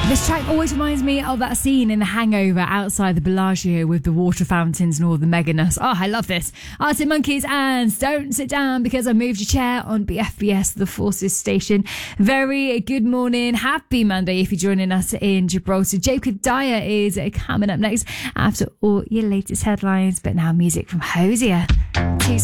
This track always reminds me of that scene in The Hangover outside the Bellagio with the water fountains and all the meganess. Oh, I love this. Arctic Monkeys and Don't Sit Down Because I Moved Your Chair on BFBS, the Forces station. Very good morning. Happy Monday if you're joining us in Gibraltar. Jacob Dyer is coming up next after all your latest headlines. But now music from Hosier. 2